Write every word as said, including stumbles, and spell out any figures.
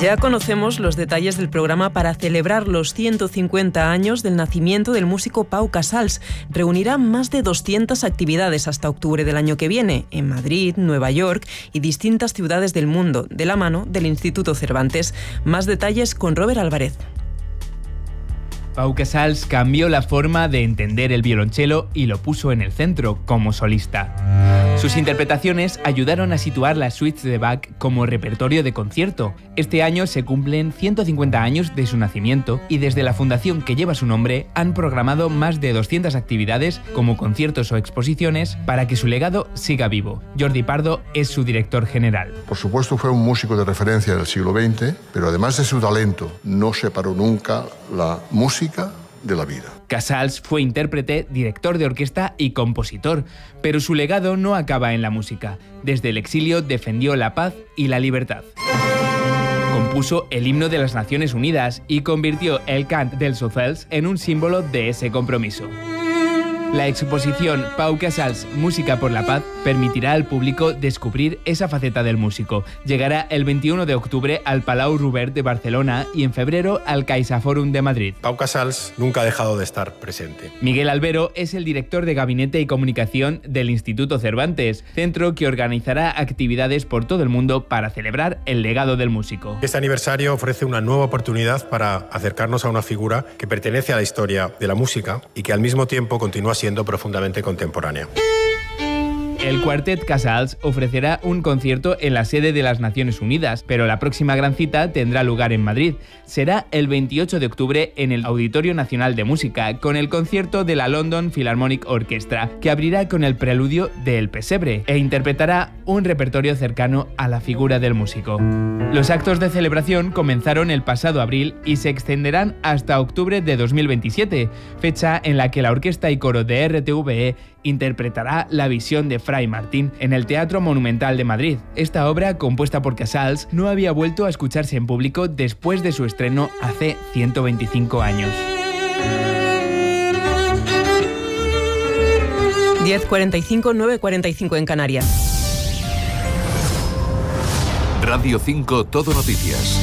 Ya conocemos los detalles del programa para celebrar los ciento cincuenta años del nacimiento del músico Pau Casals. Reunirá más de doscientas actividades hasta octubre del año que viene, en Madrid, Nueva York y distintas ciudades del mundo, de la mano del Instituto Cervantes. Más detalles con Robert Álvarez. Pau Casals cambió la forma de entender el violonchelo y lo puso en el centro como solista. Sus interpretaciones ayudaron a situar las suites de Bach como repertorio de concierto. Este año se cumplen ciento cincuenta años de su nacimiento y desde la fundación que lleva su nombre han programado más de doscientas actividades como conciertos o exposiciones para que su legado siga vivo. Jordi Pardo es su director general. Por supuesto fue un músico de referencia del siglo veinte, pero además de su talento no separó nunca la música de la vida. Casals fue intérprete, director de orquesta y compositor, pero su legado no acaba en la música. Desde el exilio defendió la paz y la libertad. Compuso el himno de las Naciones Unidas y convirtió el cant dels Ocels en un símbolo de ese compromiso. La exposición Pau Casals, Música por la Paz, permitirá al público descubrir esa faceta del músico. Llegará el veintiuno de octubre al Palau Robert de Barcelona y en febrero al CaixaForum de Madrid. Pau Casals nunca ha dejado de estar presente. Miguel Albero es el director de Gabinete y Comunicación del Instituto Cervantes, centro que organizará actividades por todo el mundo para celebrar el legado del músico. Este aniversario ofrece una nueva oportunidad para acercarnos a una figura que pertenece a la historia de la música y que al mismo tiempo continúa siendo profundamente contemporánea. El Cuartet Casals ofrecerá un concierto en la sede de las Naciones Unidas, pero la próxima gran cita tendrá lugar en Madrid. Será el veintiocho de octubre en el Auditorio Nacional de Música, con el concierto de la London Philharmonic Orchestra, que abrirá con el preludio de El Pesebre e interpretará un repertorio cercano a la figura del músico. Los actos de celebración comenzaron el pasado abril y se extenderán hasta octubre de dos mil veintisiete, fecha en la que la Orquesta y Coro de R T V E interpretará La Visión de Fray Martín en el Teatro Monumental de Madrid. Esta obra, compuesta por Casals, no había vuelto a escucharse en público después de su estreno hace ciento veinticinco años. diez cuarenta y cinco, nueve cuarenta y cinco en Canarias. Radio cinco Todo Noticias.